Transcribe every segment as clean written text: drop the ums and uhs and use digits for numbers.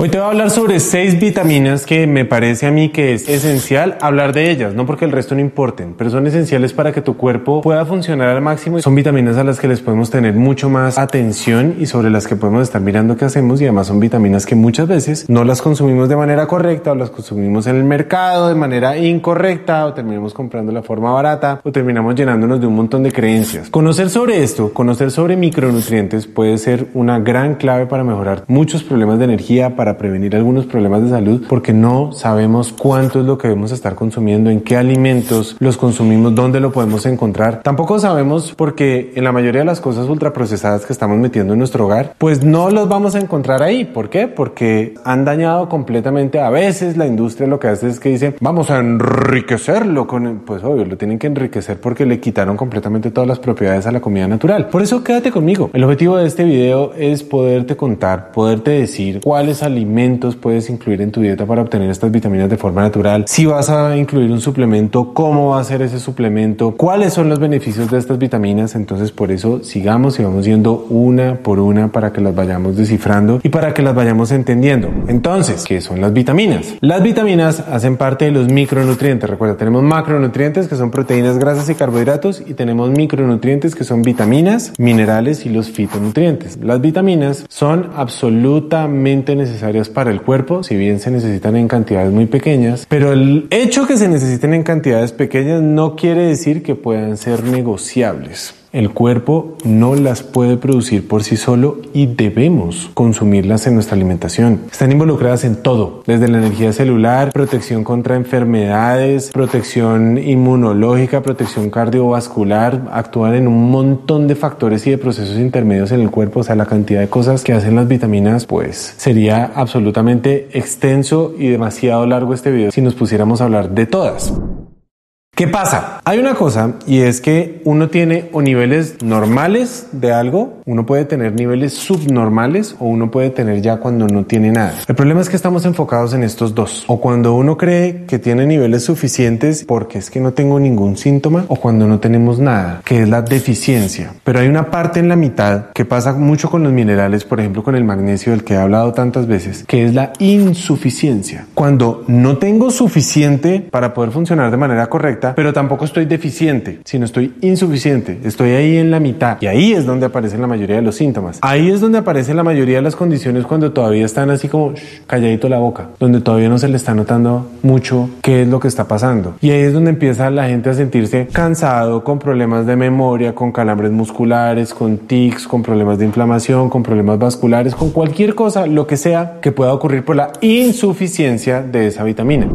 Hoy te voy a hablar sobre 6 vitaminas que me parece a mí que es esencial hablar de ellas, no porque el resto no importen, pero son esenciales para que tu cuerpo pueda funcionar al máximo. Son vitaminas a las que les podemos tener mucho más atención y sobre las que podemos estar mirando qué hacemos, y además son vitaminas que muchas veces no las consumimos de manera correcta o las consumimos en el mercado de manera incorrecta o terminamos comprando la forma barata o terminamos llenándonos de un montón de creencias. Conocer sobre esto, conocer sobre micronutrientes puede ser una gran clave para mejorar muchos problemas de energía, para prevenir algunos problemas de salud, porque no sabemos cuánto es lo que debemos estar consumiendo, en qué alimentos los consumimos, dónde lo podemos encontrar. Tampoco sabemos porque en la mayoría de las cosas ultraprocesadas que estamos metiendo en nuestro hogar, pues no los vamos a encontrar ahí. ¿Por qué? Porque han dañado completamente. A veces la industria lo que hace es que dice, vamos a enriquecerlo con... Pues obvio, lo tienen que enriquecer porque le quitaron completamente todas las propiedades a la comida natural. Por eso quédate conmigo. El objetivo de este video es poderte contar, poderte decir cuáles alimentos puedes incluir en tu dieta para obtener estas vitaminas de forma natural. Si vas a incluir un suplemento, cómo va a ser ese suplemento, cuáles son los beneficios de estas vitaminas. Entonces por eso sigamos y vamos yendo una por una para que las vayamos descifrando y para que las vayamos entendiendo. Entonces, ¿qué son las vitaminas? Las vitaminas hacen parte de los micronutrientes. Recuerda, tenemos macronutrientes que son proteínas, grasas y carbohidratos, y tenemos micronutrientes que son vitaminas, minerales y los fitonutrientes. Las vitaminas son absolutamente necesarias para el cuerpo, si bien se necesitan en cantidades muy pequeñas, pero el hecho que se necesiten en cantidades pequeñas no quiere decir que puedan ser negociables. El cuerpo no las puede producir por sí solo y debemos consumirlas en nuestra alimentación. Están involucradas en todo, desde la energía celular, protección contra enfermedades, protección inmunológica, protección cardiovascular. Actúan en un montón de factores y de procesos intermedios en el cuerpo. O sea, la cantidad de cosas que hacen las vitaminas, pues sería absolutamente extenso y demasiado largo este video si nos pusiéramos a hablar de todas. ¿Qué pasa? Hay una cosa, y es que uno tiene o niveles normales de algo, uno puede tener niveles subnormales, o uno puede tener ya cuando no tiene nada. El problema es que estamos enfocados en estos dos, o cuando uno cree que tiene niveles suficientes porque es que no tengo ningún síntoma, o cuando no tenemos nada, que es la deficiencia. Pero hay una parte en la mitad que pasa mucho con los minerales, por ejemplo con el magnesio del que he hablado tantas veces, que es la insuficiencia. Cuando no tengo suficiente para poder funcionar de manera correcta, pero tampoco estoy deficiente, sino estoy insuficiente. Estoy ahí en la mitad, y ahí es donde aparecen la mayoría de los síntomas. Ahí es donde aparecen la mayoría de las condiciones, cuando todavía están así como calladito la boca, donde todavía no se le está notando mucho qué es lo que está pasando. Y ahí es donde empieza la gente a sentirse cansado, con problemas de memoria, con calambres musculares, con tics, con problemas de inflamación, con problemas vasculares, con cualquier cosa, lo que sea que pueda ocurrir por la insuficiencia de esa vitamina.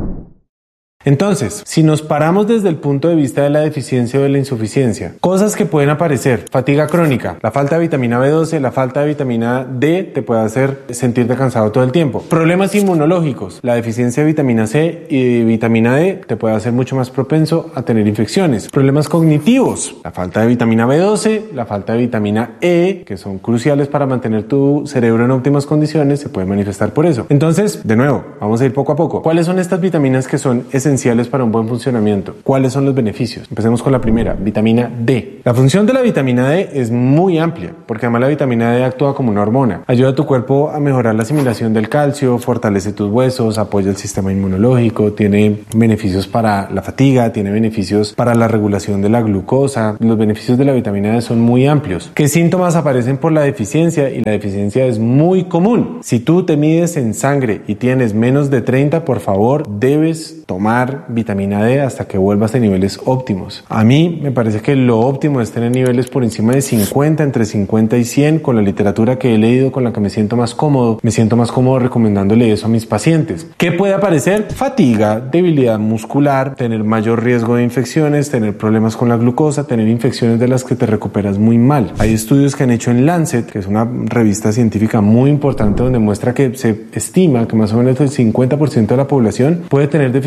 Entonces, si nos paramos desde el punto de vista de la deficiencia o de la insuficiencia, cosas que pueden aparecer: fatiga crónica, la falta de vitamina B12, la falta de vitamina D te puede hacer sentirte cansado todo el tiempo. Problemas inmunológicos, la deficiencia de vitamina C y de vitamina D te puede hacer mucho más propenso a tener infecciones. Problemas cognitivos, la falta de vitamina B12, la falta de vitamina E, que son cruciales para mantener tu cerebro en óptimas condiciones, se puede manifestar por eso. Entonces, de nuevo, vamos a ir poco a poco. ¿Cuáles son estas vitaminas que son esenciales para un buen funcionamiento? ¿Cuáles son los beneficios? Empecemos con la primera, vitamina D. La función de la vitamina D es muy amplia, porque además la vitamina D actúa como una hormona. Ayuda a tu cuerpo a mejorar la asimilación del calcio, fortalece tus huesos, apoya el sistema inmunológico, tiene beneficios para la fatiga, tiene beneficios para la regulación de la glucosa. Los beneficios de la vitamina D son muy amplios. ¿Qué síntomas aparecen por la deficiencia? Y la deficiencia es muy común. Si tú te mides en sangre y tienes menos de 30, por favor, debes tomar vitamina D hasta que vuelvas a niveles óptimos. A mí me parece que lo óptimo es tener niveles por encima de 50, entre 50 y 100, con la literatura que he leído, con la que me siento más cómodo. Me siento más cómodo recomendándole eso a mis pacientes. ¿Qué puede aparecer? Fatiga, debilidad muscular, tener mayor riesgo de infecciones, tener problemas con la glucosa, tener infecciones de las que te recuperas muy mal. Hay estudios que han hecho en Lancet, que es una revista científica muy importante, donde muestra que se estima que más o menos el 50% de la población puede tener deficiencia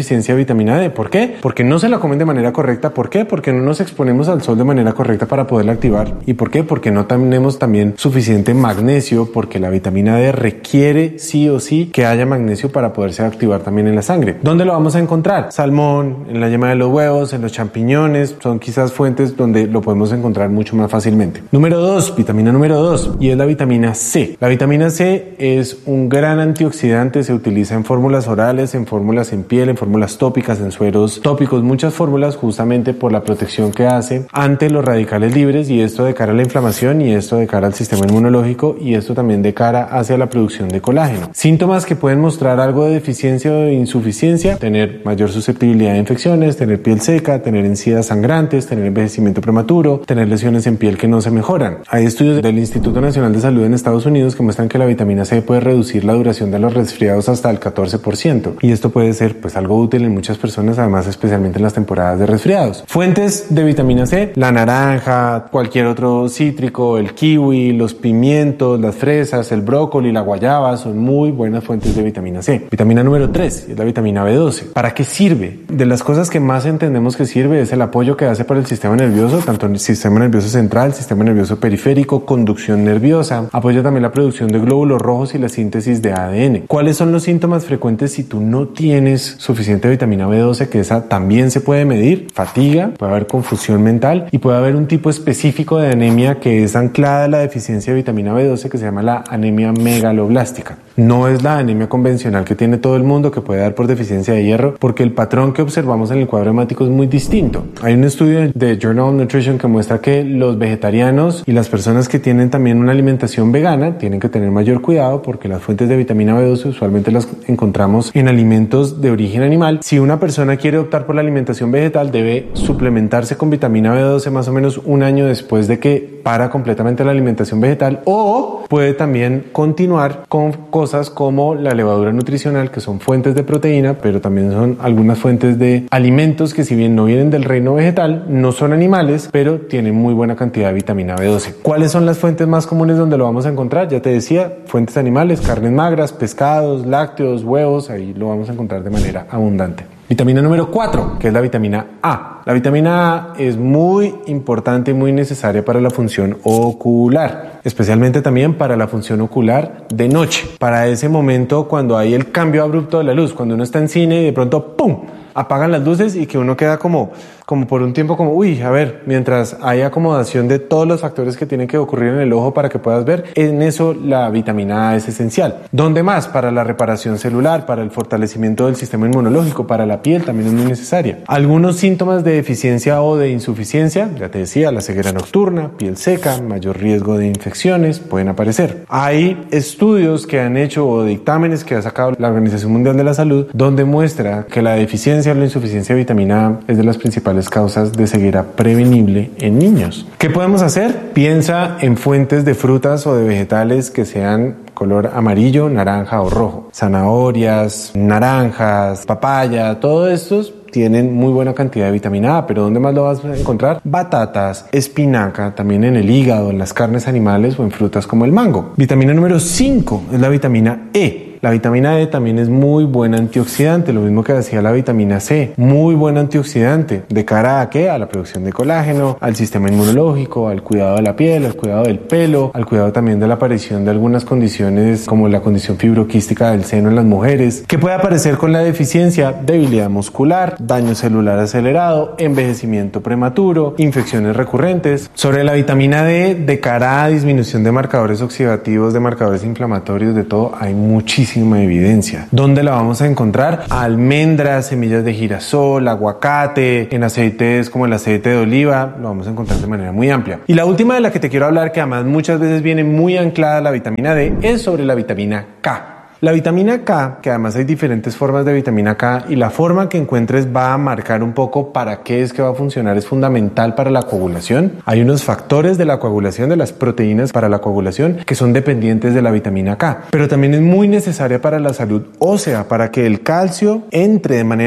vitamina D. ¿Por qué? Porque no se la comen de manera correcta. ¿Por qué? Porque no nos exponemos al sol de manera correcta para poderla activar. ¿Y por qué? Porque no tenemos también suficiente magnesio, porque la vitamina D requiere sí o sí que haya magnesio para poderse activar también en la sangre. ¿Dónde lo vamos a encontrar? Salmón, en la yema de los huevos, en los champiñones, son quizás fuentes donde lo podemos encontrar mucho más fácilmente. Número 2, vitamina número 2, y es la vitamina C. La vitamina C es un gran antioxidante, se utiliza en fórmulas orales, en fórmulas en piel, en fórmulas tópicas, en sueros tópicos, muchas fórmulas justamente por la protección que hace ante los radicales libres, y esto de cara a la inflamación, y esto de cara al sistema inmunológico, y esto también de cara hacia la producción de colágeno. Síntomas que pueden mostrar algo de deficiencia o de insuficiencia: tener mayor susceptibilidad a infecciones, tener piel seca, tener encías sangrantes, tener envejecimiento prematuro, tener lesiones en piel que no se mejoran. Hay estudios del Instituto Nacional de Salud en Estados Unidos que muestran que la vitamina C puede reducir la duración de los resfriados hasta el 14%, y esto puede ser pues algo útil en muchas personas, además especialmente en las temporadas de resfriados. Fuentes de vitamina C: la naranja, cualquier otro cítrico, el kiwi, los pimientos, las fresas, el brócoli, la guayaba son muy buenas fuentes de vitamina C. Vitamina número 3 es la vitamina B12. ¿Para qué sirve? De las cosas que más entendemos que sirve es el apoyo que hace para el sistema nervioso, tanto el sistema nervioso central, sistema nervioso periférico, conducción nerviosa. Apoya también la producción de glóbulos rojos y la síntesis de ADN. ¿Cuáles son los síntomas frecuentes si tú no tienes suficiente vitamina B12? Que esa también se puede medir: fatiga, puede haber confusión mental, y puede haber un tipo específico de anemia que es anclada a la deficiencia de vitamina B12, que se llama la anemia megaloblástica. No es la anemia convencional que tiene todo el mundo, que puede dar por deficiencia de hierro, porque el patrón que observamos en el cuadro hemático es muy distinto. Hay un estudio de Journal of Nutrition que muestra que los vegetarianos y las personas que tienen también una alimentación vegana tienen que tener mayor cuidado, porque las fuentes de vitamina B12 usualmente las encontramos en alimentos de origen animal. Si una persona quiere optar por la alimentación vegetal, debe suplementarse con vitamina B12 más o menos un año después de que para completamente la alimentación vegetal, o puede también continuar con cosas como la levadura nutricional, que son fuentes de proteína, pero también son algunas fuentes de alimentos que, si bien no vienen del reino vegetal, no son animales, pero tienen muy buena cantidad de vitamina B12. ¿Cuáles son las fuentes más comunes donde lo vamos a encontrar? Ya te decía, fuentes animales, carnes magras, pescados, lácteos, huevos, ahí lo vamos a encontrar de manera abundante. Vitamina número 4, que es la vitamina A. La vitamina A es muy importante y muy necesaria para la función ocular, especialmente también para la función ocular de noche, para ese momento cuando hay el cambio abrupto de la luz, cuando uno está en cine y de pronto ¡pum!, apagan las luces y que uno queda como por un tiempo a ver, mientras hay acomodación de todos los factores que tienen que ocurrir en el ojo para que puedas ver. En eso la vitamina A es esencial. ¿Dónde más? Para la reparación celular, para el fortalecimiento del sistema inmunológico, para la piel también es muy necesaria. Algunos síntomas de deficiencia o de insuficiencia, ya te decía, la ceguera nocturna, piel seca, mayor riesgo de infecciones pueden aparecer. Hay estudios que han hecho o dictámenes que ha sacado la Organización Mundial de la Salud donde muestra que la deficiencia o la insuficiencia de vitamina A es de las principales causas de ceguera prevenible en niños. ¿Qué podemos hacer? Piensa en fuentes de frutas o de vegetales que sean color amarillo, naranja o rojo. Zanahorias, naranjas, papaya, todos estos tienen muy buena cantidad de vitamina A, pero ¿dónde más lo vas a encontrar? Batatas, espinaca, también en el hígado, en las carnes animales o en frutas como el mango. Vitamina número 5 es la vitamina E. La vitamina E también es muy buen antioxidante, lo mismo que decía la vitamina C, muy buen antioxidante. ¿De cara a qué? A la producción de colágeno, al sistema inmunológico, al cuidado de la piel, al cuidado del pelo, al cuidado también de la aparición de algunas condiciones como la condición fibroquística del seno en las mujeres. ¿Qué puede aparecer con la deficiencia? Debilidad muscular, daño celular acelerado, envejecimiento prematuro, infecciones recurrentes. Sobre la vitamina D, de cara a disminución de marcadores oxidativos, de marcadores inflamatorios, de todo, hay muchísima evidencia. ¿Dónde la vamos a encontrar? Almendras, semillas de girasol, aguacate, en aceites como el aceite de oliva, lo vamos a encontrar de manera muy amplia. Y la última de la que te quiero hablar, que además muchas veces viene muy anclada a la vitamina D, es sobre la vitamina K. La vitamina K, que además hay diferentes formas de vitamina K, y la forma que encuentres va a marcar un poco para qué es que va a funcionar, es fundamental para la coagulación. Hay unos factores de la coagulación, de las proteínas para la coagulación, que son dependientes de la vitamina K, pero también es muy necesaria para la salud ósea, para que el calcio entre de manera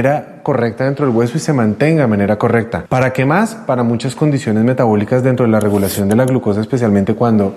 correcta dentro del hueso y se mantenga de manera correcta. ¿Para qué más? Para muchas condiciones metabólicas dentro de la regulación de la glucosa, especialmente cuando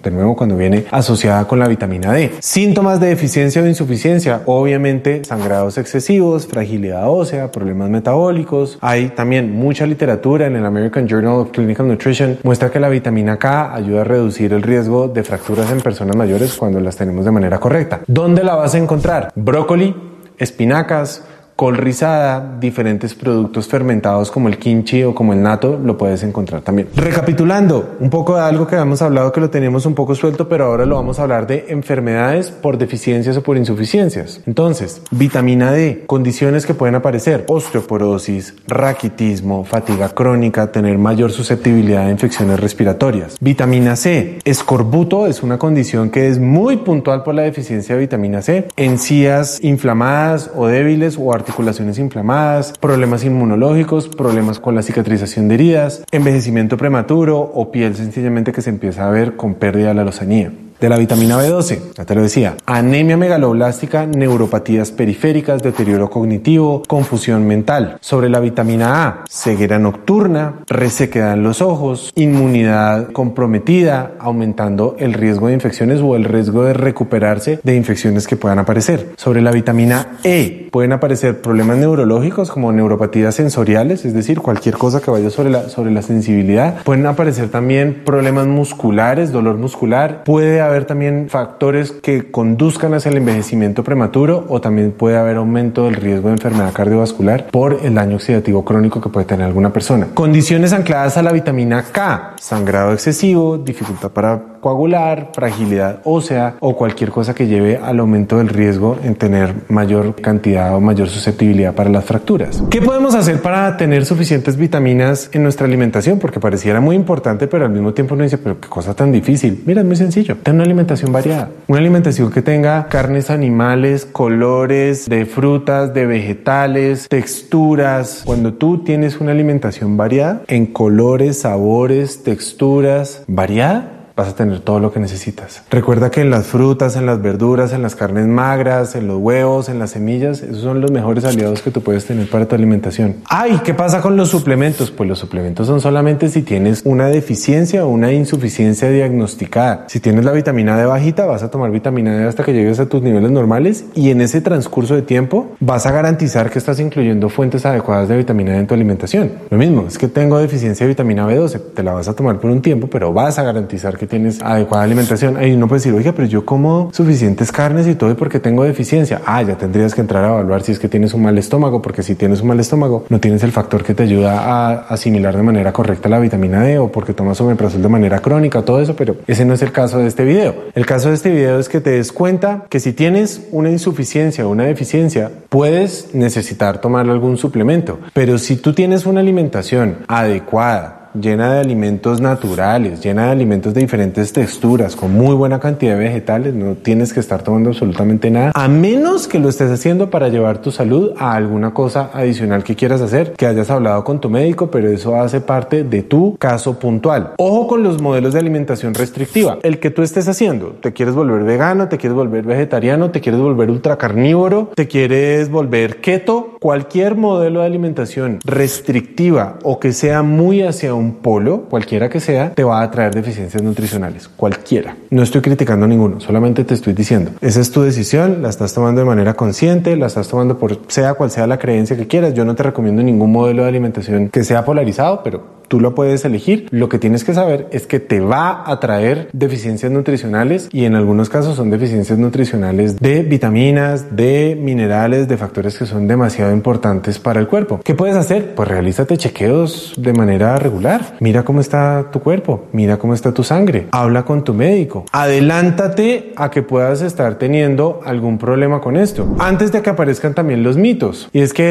viene asociada con la vitamina D. Síntomas de deficiencia o insuficiencia, obviamente sangrados excesivos, fragilidad ósea, problemas metabólicos. Hay también mucha literatura en el American Journal of Clinical Nutrition, muestra que la vitamina K ayuda a reducir el riesgo de fracturas en personas mayores cuando las tenemos de manera correcta. ¿Dónde la vas a encontrar? Brócoli, espinacas, col rizada, diferentes productos fermentados como el kimchi o como el natto, lo puedes encontrar también. Recapitulando, un poco de algo que habíamos hablado que lo teníamos un poco suelto, pero ahora lo vamos a hablar de enfermedades por deficiencias o por insuficiencias. Entonces, vitamina D, condiciones que pueden aparecer: osteoporosis, raquitismo, fatiga crónica, tener mayor susceptibilidad a infecciones respiratorias. Vitamina C, escorbuto, es una condición que es muy puntual por la deficiencia de vitamina C, encías inflamadas o débiles o articulaciones inflamadas, problemas inmunológicos, problemas con la cicatrización de heridas, envejecimiento prematuro o piel sencillamente que se empieza a ver con pérdida de la lozanía. De la vitamina B12, ya te lo decía, anemia megaloblástica, neuropatías periféricas, deterioro cognitivo, confusión mental. Sobre la vitamina A, ceguera nocturna, resequedad en los ojos, inmunidad comprometida, aumentando el riesgo de infecciones o el riesgo de recuperarse de infecciones que puedan aparecer. Sobre la vitamina E, pueden aparecer problemas neurológicos como neuropatías sensoriales, es decir, cualquier cosa que vaya sobre la sensibilidad. Pueden aparecer también problemas musculares, dolor muscular. Puede haber también factores que conduzcan hacia el envejecimiento prematuro o también puede haber aumento del riesgo de enfermedad cardiovascular por el daño oxidativo crónico que puede tener alguna persona. Condiciones ancladas a la vitamina K: sangrado excesivo, dificultad para coagular, fragilidad ósea o cualquier cosa que lleve al aumento del riesgo en tener mayor cantidad o mayor susceptibilidad para las fracturas. ¿Qué podemos hacer para tener suficientes vitaminas en nuestra alimentación? Porque pareciera muy importante, pero al mismo tiempo uno dice, pero qué cosa tan difícil. Mira, es muy sencillo. Ten una alimentación variada. Una alimentación que tenga carnes animales, colores de frutas, de vegetales, texturas. Cuando tú tienes una alimentación variada en colores, sabores, texturas, variada, vas a tener todo lo que necesitas. Recuerda que en las frutas, en las verduras, en las carnes magras, en los huevos, en las semillas, esos son los mejores aliados que tú puedes tener para tu alimentación. ¡Ay! ¿Qué pasa con los suplementos? Pues los suplementos son solamente si tienes una deficiencia o una insuficiencia diagnosticada. Si tienes la vitamina D bajita, vas a tomar vitamina D hasta que llegues a tus niveles normales y en ese transcurso de tiempo vas a garantizar que estás incluyendo fuentes adecuadas de vitamina D en tu alimentación. Lo mismo, es que tengo deficiencia de vitamina B12, te la vas a tomar por un tiempo, pero vas a garantizar que tienes adecuada alimentación. Ahí uno puede decir, oiga, pero yo como suficientes carnes y todo y porque tengo deficiencia. Ya tendrías que entrar a evaluar si es que tienes un mal estómago, porque si tienes un mal estómago no tienes el factor que te ayuda a asimilar de manera correcta la vitamina D, o porque tomas omeprazol de manera crónica, todo eso, pero ese no es el caso de este video. El caso de este video es que te des cuenta que si tienes una insuficiencia o una deficiencia, puedes necesitar tomar algún suplemento, pero si tú tienes una alimentación adecuada, llena de alimentos naturales, llena de alimentos de diferentes texturas, con muy buena cantidad de vegetales, no tienes que estar tomando absolutamente nada, a menos que lo estés haciendo para llevar tu salud a alguna cosa adicional que quieras hacer, que hayas hablado con tu médico, pero eso hace parte de tu caso puntual. Ojo con los modelos de alimentación restrictiva. El que tú estés haciendo, te quieres volver vegano, te quieres volver vegetariano, te quieres volver ultracarnívoro, te quieres volver keto, cualquier modelo de alimentación restrictiva o que sea muy hacia un polo, cualquiera que sea, te va a traer deficiencias nutricionales, cualquiera. No estoy criticando ninguno, solamente te estoy diciendo, esa es tu decisión, la estás tomando de manera consciente, la estás tomando por sea cual sea la creencia que quieras. Yo no te recomiendo ningún modelo de alimentación que sea polarizado, pero tú lo puedes elegir. Lo que tienes que saber es que te va a traer deficiencias nutricionales y en algunos casos son deficiencias nutricionales de vitaminas, de minerales, de factores que son demasiado importantes para el cuerpo. ¿Qué puedes hacer? Pues realízate chequeos de manera regular. Mira cómo está tu cuerpo, mira cómo está tu sangre, habla con tu médico. Adelántate a que puedas estar teniendo algún problema con esto antes de que aparezcan también los mitos. Y es que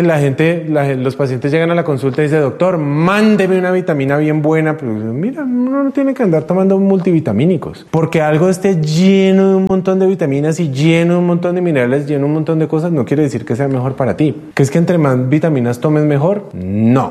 los pacientes llegan a la consulta y dicen, doctor, mándeme una vitamina bien buena, pero mira, uno no tiene que andar tomando multivitamínicos. Porque algo esté lleno de un montón de vitaminas y lleno de un montón de minerales, lleno de un montón de cosas, no quiere decir que sea mejor para ti. ¿Que es que entre más vitaminas tomes mejor? No.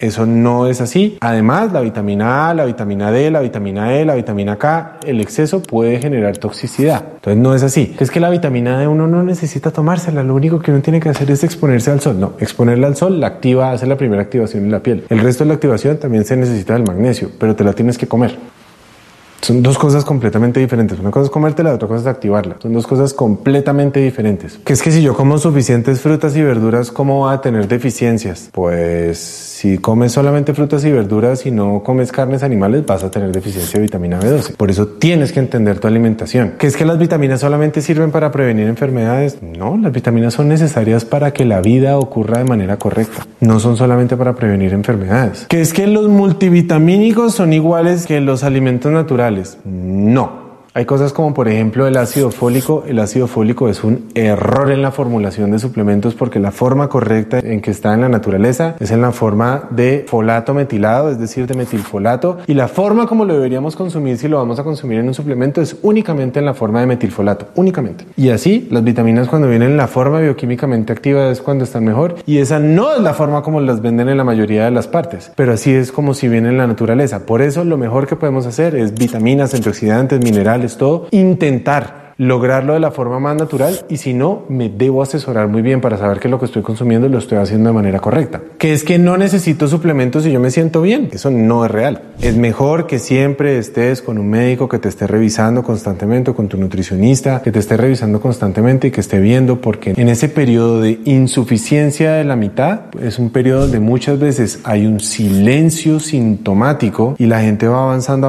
eso no es así. Además, la vitamina A, la vitamina D, la vitamina E, la vitamina K, el exceso puede generar toxicidad. Entonces no es así. Es que la vitamina D uno no necesita tomársela, lo único que uno tiene que hacer es exponerse al sol. No, exponerla al sol la activa, hace la primera activación en la piel. El resto de la activación también se necesita del magnesio, pero te la tienes que comer. Son dos cosas completamente diferentes. Una cosa es comértela, otra cosa es activarla. Son dos cosas completamente diferentes. Que es que si yo como suficientes frutas y verduras, ¿cómo va a tener deficiencias? Pues si comes solamente frutas y verduras y no comes carnes animales, vas a tener deficiencia de vitamina B12. Por eso tienes que entender tu alimentación. ¿Que es que las vitaminas solamente sirven para prevenir enfermedades? No, las vitaminas son necesarias para que la vida ocurra de manera correcta. No son solamente para prevenir enfermedades. ¿Que es que los multivitamínicos son iguales que los alimentos naturales? No. Hay cosas como por ejemplo el ácido fólico. El ácido fólico es un error en la formulación de suplementos porque la forma correcta en que está en la naturaleza es en la forma de folato metilado, es decir, de metilfolato, y la forma como lo deberíamos consumir si lo vamos a consumir en un suplemento es únicamente en la forma de metilfolato, únicamente. Y así las vitaminas cuando vienen en la forma bioquímicamente activa es cuando están mejor, y esa no es la forma como las venden en la mayoría de las partes, pero así es como si viene en la naturaleza. Por eso lo mejor que podemos hacer es vitaminas, antioxidantes, minerales, todo, intentar lograrlo de la forma más natural, y si no, me debo asesorar muy bien para saber que lo que estoy consumiendo lo estoy haciendo de manera correcta. Que es que no necesito suplementos y yo me siento bien. Eso no es real. Es mejor que siempre estés con un médico que te esté revisando constantemente, con tu nutricionista, que te esté revisando constantemente y que esté viendo, porque en ese periodo de insuficiencia de la mitad es un periodo donde muchas veces hay un silencio sintomático y la gente va avanzando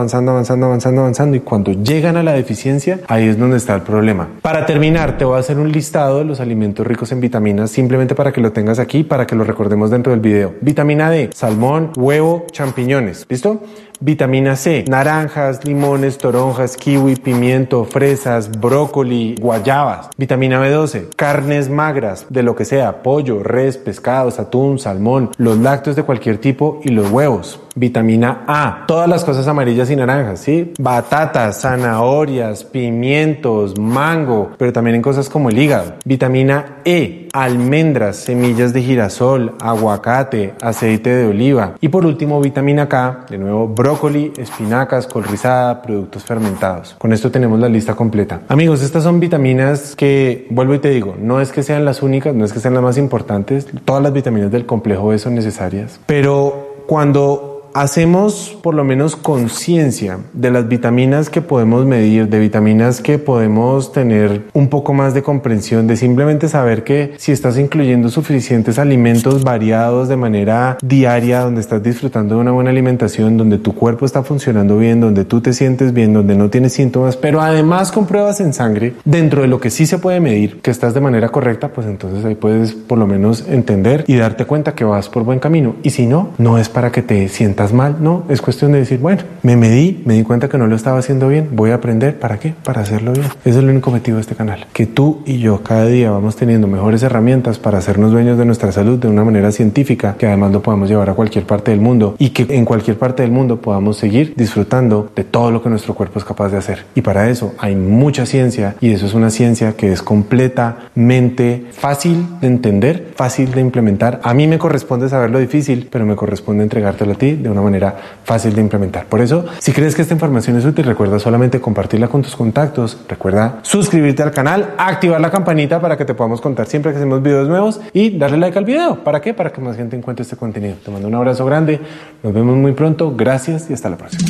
y cuando llegan a la deficiencia, ahí es donde está el problema. Para terminar, te voy a hacer un listado de los alimentos ricos en vitaminas, simplemente para que lo tengas aquí, para que lo recordemos dentro del video. Vitamina D, salmón, huevo, champiñones. ¿Listo? Vitamina C, naranjas, limones, toronjas, kiwi, pimiento, fresas, brócoli, guayabas. Vitamina B12, carnes magras, de lo que sea, pollo, res, pescados, atún, salmón, los lácteos de cualquier tipo y los huevos. Vitamina A, todas las cosas amarillas y naranjas, ¿sí? Batatas, zanahorias, pimientos, mango, pero también en cosas como el hígado. Vitamina E, almendras, semillas de girasol, aguacate, aceite de oliva. Y por último, vitamina K, de nuevo, brócoli, espinacas, col rizada, productos fermentados. Con esto tenemos la lista completa. Amigos, estas son vitaminas que, vuelvo y te digo, no es que sean las únicas, no es que sean las más importantes. Todas las vitaminas del complejo B son necesarias. Pero cuando hacemos por lo menos conciencia de las vitaminas que podemos medir, de vitaminas que podemos tener un poco más de comprensión, de simplemente saber que si estás incluyendo suficientes alimentos variados de manera diaria, donde estás disfrutando de una buena alimentación, donde tu cuerpo está funcionando bien, donde tú te sientes bien, donde no tienes síntomas, pero además con pruebas en sangre, dentro de lo que sí se puede medir, que estás de manera correcta, pues entonces ahí puedes por lo menos entender y darte cuenta que vas por buen camino. Y si no, no es para que te sientas mal, no, es cuestión de decir, bueno, me di cuenta que no lo estaba haciendo bien, voy a aprender, ¿para qué? Para hacerlo bien. Ese es el único objetivo de este canal, que tú y yo cada día vamos teniendo mejores herramientas para hacernos dueños de nuestra salud de una manera científica, que además lo podamos llevar a cualquier parte del mundo y que en cualquier parte del mundo podamos seguir disfrutando de todo lo que nuestro cuerpo es capaz de hacer. Y para eso hay mucha ciencia, y eso es una ciencia que es completamente fácil de entender, fácil de implementar. A mí me corresponde saber lo difícil, pero me corresponde entregártelo a ti de una manera fácil de implementar. Por eso, si crees que esta información es útil, recuerda solamente compartirla con tus contactos, recuerda suscribirte al canal, activar la campanita para que te podamos contar siempre que hacemos videos nuevos y darle like al video. ¿Para qué? Para que más gente encuentre este contenido. Te mando un abrazo grande, nos vemos muy pronto, gracias y hasta la próxima.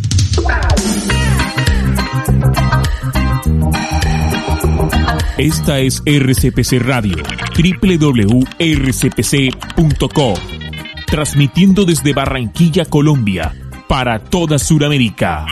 Esta es RCPC Radio, www.rcpc.co. Transmitiendo desde Barranquilla, Colombia, para toda Sudamérica.